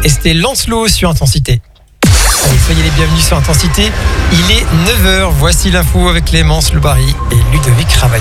Et c'était Lancelot sur Intensité. Allez, soyez les bienvenus sur Intensité. Il est 9h. Voici l'info avec Clémence Lebary et Ludovic Ravaillon.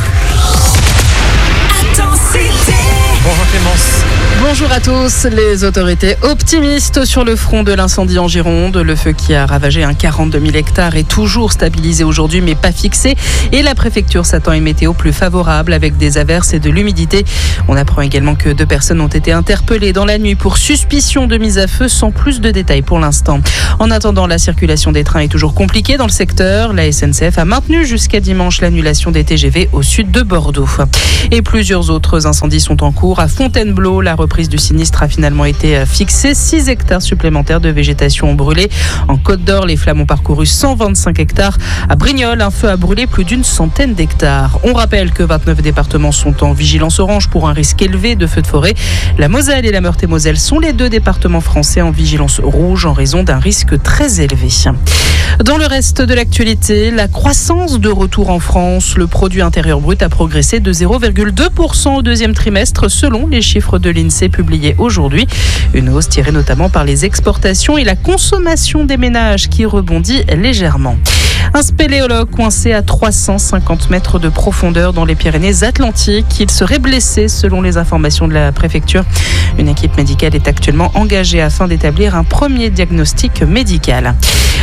Bonjour Clémence. Bonjour à tous. Les autorités optimistes sur le front de l'incendie en Gironde. Le feu qui a ravagé un 42 000 hectares est toujours stabilisé aujourd'hui mais pas fixé. Et la préfecture s'attend à une météo plus favorable avec des averses et de l'humidité. On apprend également que 2 personnes ont été interpellées dans la nuit pour suspicion de mise à feu sans plus de détails pour l'instant. En attendant, la circulation des trains est toujours compliquée dans le secteur. La SNCF a maintenu jusqu'à dimanche l'annulation des TGV au sud de Bordeaux. Et plusieurs autres incendies sont en cours. À Fontainebleau, la reprise du sinistre a finalement été fixée. 6 hectares supplémentaires de végétation ont brûlé. En Côte d'Or, les flammes ont parcouru 125 hectares. À Brignoles, un feu a brûlé plus d'une centaine d'hectares. On rappelle que 29 départements sont en vigilance orange pour un risque élevé de feux de forêt. La Moselle et la Meurthe-et-Moselle sont les 2 départements français en vigilance rouge en raison d'un risque très élevé. Dans le reste de l'actualité, la croissance de retour en France. Le produit intérieur brut a progressé de 0,2% au deuxième trimestre selon les chiffres de l'INSEE publiés aujourd'hui. Une hausse tirée notamment par les exportations et la consommation des ménages qui rebondit légèrement. Un spéléologue coincé à 350 mètres de profondeur dans les Pyrénées-Atlantiques. Il serait blessé selon les informations de la préfecture. Une équipe médicale est actuellement engagée afin d'établir un premier diagnostic médical.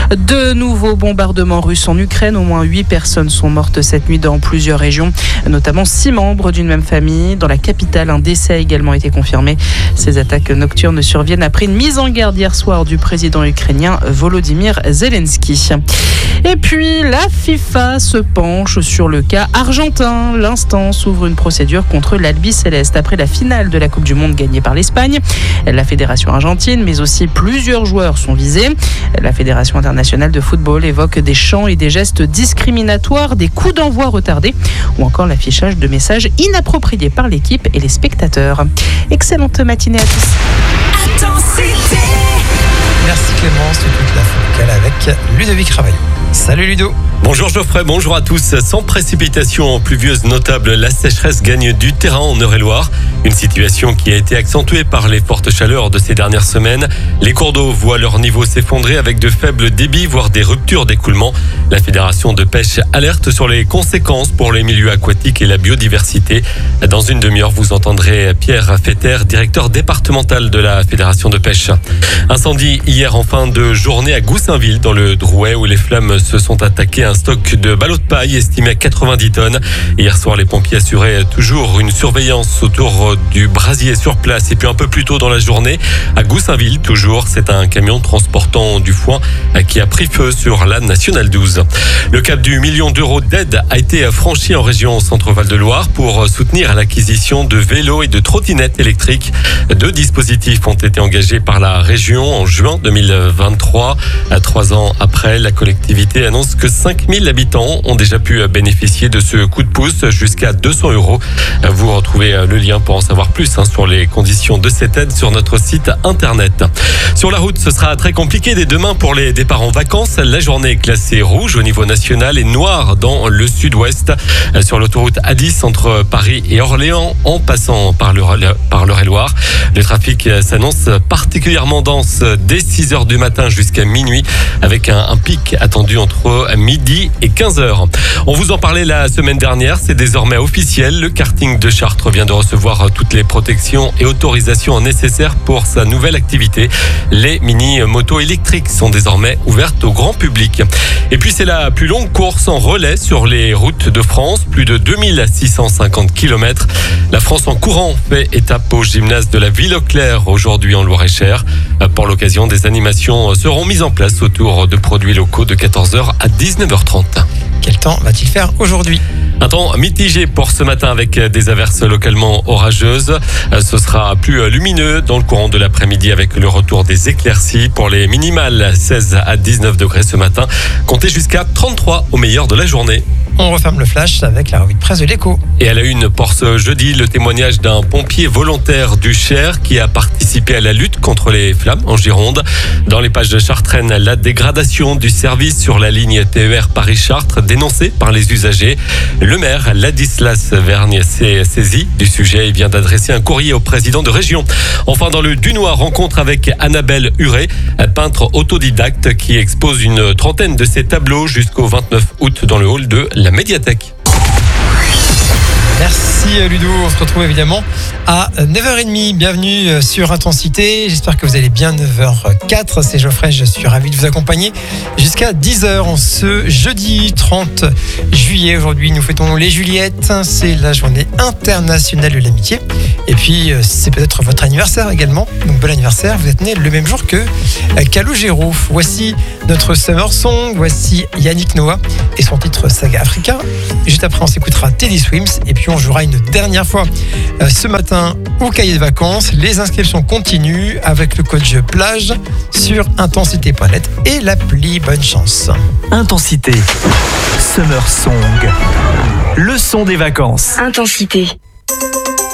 De nouveaux bombardements russes en Ukraine. Au moins 8 personnes sont mortes cette nuit dans plusieurs régions, notamment 6 membres d'une même famille. Dans la capitale, un décès a également été confirmé. Ces attaques nocturnes surviennent après une mise en garde hier soir du président ukrainien Volodymyr Zelensky. Et puis, la FIFA se penche sur le cas argentin. L'instance ouvre une procédure contre l'Albi Céleste après la finale de la Coupe du Monde gagnée par l'Espagne. La fédération argentine, mais aussi plusieurs joueurs sont visés. La fédération internationale de football évoque des chants et des gestes discriminatoires, des coups d'envoi retardés ou encore l'affichage de messages inappropriés par l'équipe et les spectateurs. Excellente matinée à tous. Merci Clémence, c'est toute la focale avec Ludovic Ravaillon. Salut Ludo. Bonjour Geoffrey, bonjour à tous. Sans précipitation pluvieuse notable, la sécheresse gagne du terrain en Eure-et-Loire. Une situation qui a été accentuée par les fortes chaleurs de ces dernières semaines. Les cours d'eau voient leur niveau s'effondrer avec de faibles débits, voire des ruptures d'écoulement. La Fédération de pêche alerte sur les conséquences pour les milieux aquatiques et la biodiversité. Dans une demi-heure, vous entendrez Pierre Fetter, directeur départemental de la Fédération de pêche. Incendie hier en fin de journée à Goussainville, dans le Drouet, où les flammes se sont attaquées à un stock de ballots de paille estimé à 90 tonnes. Hier soir, les pompiers assuraient toujours une surveillance autour du brasier sur place. Et puis un peu plus tôt dans la journée, à Goussainville, toujours, c'est un camion transportant du foin qui a pris feu sur la Nationale 12. Le cap du 1 million d'euros d'aide a été franchi en région Centre-Val de Loire pour soutenir l'acquisition de vélos et de trottinettes électriques. 2 dispositifs ont été engagés par la région en juin 2023. 3 ans après, la collectivité annonce que 5000 habitants ont déjà pu bénéficier de ce coup de pouce jusqu'à 200 €. Vous retrouvez le lien pour en savoir plus sur les conditions de cette aide sur notre site internet. Sur la route, ce sera très compliqué dès demain pour les départs en vacances. La journée est classée rouge au niveau national et noire dans le sud-ouest. Sur l'autoroute A10 entre Paris et Orléans, en passant par l'Eure-et-Loire. Le trafic s'annonce particulièrement dense dès 6h du matin jusqu'à minuit, avec un pic attendu entre midi et 15h. On vous en parlait la semaine dernière, c'est désormais officiel. Le karting de Chartres vient de recevoir toutes les protections et autorisations nécessaires pour sa nouvelle activité. Les mini-motos électriques sont désormais ouvertes au grand public. Et puis c'est la plus longue course en relais sur les routes de France, plus de 2650 km. La France en courant fait étape au gymnase de la Ville-aux-Clercs aujourd'hui en Loir-et-Cher. Pour l'occasion, des animations seront mises en place autour de produits locaux de 14h à 19h30. Quel temps va-t-il faire aujourd'hui ? Un temps mitigé pour ce matin avec des averses localement orageuses. Ce sera plus lumineux dans le courant de l'après-midi avec le retour des éclaircies. Pour les minimales, 16 à 19 degrés ce matin. Comptez jusqu'à 33 au meilleur de la journée. On referme le flash avec la revue de presse de l'Écho. Et à la une pour ce jeudi, le témoignage d'un pompier volontaire du Cher qui a participé à la lutte contre les flammes en Gironde. Dans les pages de Chartraine, la dégradation du service sur la ligne TER Paris-Chartres dénoncée par les usagers. Le maire Ladislas Vergne s'est saisi du sujet et vient d'adresser un courrier au président de région. Enfin, dans le Dunois, rencontre avec Annabelle Huret, peintre autodidacte qui expose une trentaine de ses tableaux jusqu'au 29 août dans le hall de la médiathèque. Merci Ludo, on se retrouve évidemment à 9h30. Bienvenue sur Intensité, j'espère que vous allez bien. 9h04, c'est Geoffrey, je suis ravi de vous accompagner jusqu'à 10h en ce jeudi 30 juillet. Aujourd'hui nous fêtons les Juliettes, c'est la journée internationale de l'amitié. Et puis c'est peut-être votre anniversaire également, donc bon anniversaire, vous êtes né le même jour que Calogero. Voici notre Summer Song, voici Yannick Noah et son titre Saga Africa. Juste après on s'écoutera Teddy Swims et puis on jouera une dernière fois ce matin au cahier de vacances. Les inscriptions continuent avec le coach plage sur intensité.net et l'appli. Bonne chance. Intensité. Summer Song. Le son des vacances. Intensité.